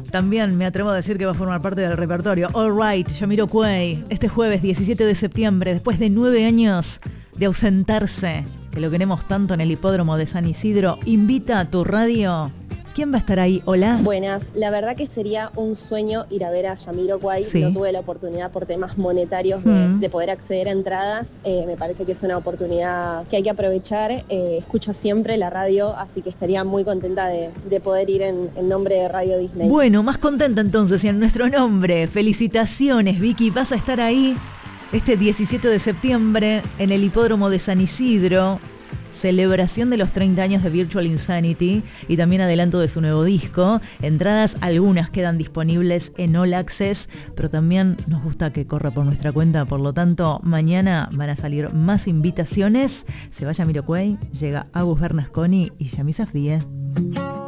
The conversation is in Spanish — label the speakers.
Speaker 1: también me atrevo a decir que va a formar parte del repertorio. All Right, Jamiroquai, este jueves 17 de septiembre, después de 9 años de ausentarse, que lo queremos tanto en el hipódromo de San Isidro, invita a tu radio. ¿Quién va a estar ahí? Hola.
Speaker 2: Buenas, la verdad que sería un sueño ir a ver a Jamiroquai.
Speaker 1: Sí.
Speaker 2: No tuve la oportunidad por temas monetarios de poder acceder a entradas. Me parece que es una oportunidad que hay que aprovechar. Escucho siempre la radio, así que estaría muy contenta de poder ir en nombre de Radio Disney.
Speaker 1: Bueno, más contenta entonces y en nuestro nombre. Felicitaciones, Vicky. Vas a estar ahí este 17 de septiembre en el hipódromo de San Isidro. Celebración de los 30 años de Virtual Insanity y también adelanto de su nuevo disco. Entradas, algunas quedan disponibles en All Access, pero también nos gusta que corra por nuestra cuenta. Por lo tanto, mañana van a salir más invitaciones. Se va Jamiroquai, llega Agus Bernasconi y Yami Safdie.